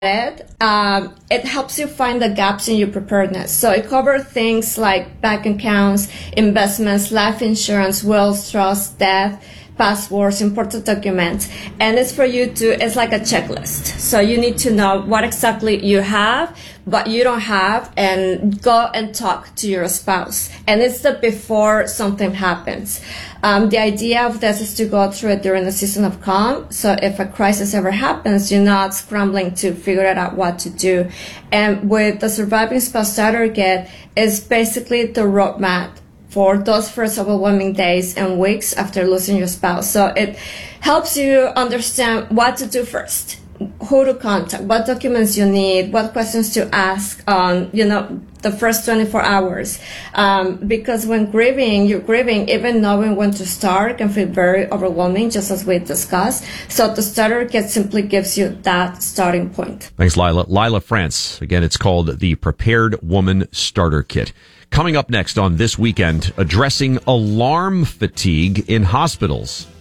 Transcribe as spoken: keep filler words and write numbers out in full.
it, um, it helps you find the gaps in your preparedness. So it covers things like bank accounts, investments, life insurance, wills, trusts, death, passwords, important documents. And it's for you to, it's like a checklist. So you need to know what exactly you have, what you don't have, and go and talk to your spouse. And it's the before something happens. Um, the idea of this is to go through it during the season of calm. So if a crisis ever happens, you're not scrambling to figure it out what to do. And with the Surviving Spouse Starter Kit, it's basically the roadmap for those first overwhelming days and weeks after losing your spouse. So it helps you understand what to do first, who to contact, what documents you need, what questions to ask on, you know, the first twenty-four hours. Um, because when grieving, you're grieving, even knowing when to start can feel very overwhelming, just as we discussed. So the starter kit simply gives you that starting point. Thanks, Lila. Lila France. Again, it's called the Prepared Woman Starter Kit. Coming up next on This Weekend, addressing alarm fatigue in hospitals.